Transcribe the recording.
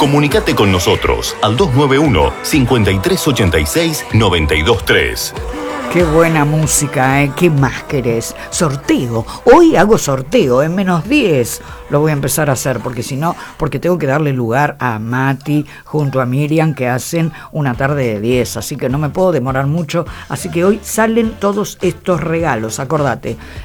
Comunicate con nosotros al 291-5386-923. Qué buena música, ¿eh? ¿Qué más querés? Sorteo. Hoy hago sorteo en -10. Lo voy a empezar a hacer porque si no, porque tengo que darle lugar a Mati junto a Miriam que hacen una tarde de 10. Así que no me puedo demorar mucho. Así que hoy salen todos estos regalos. Acordate,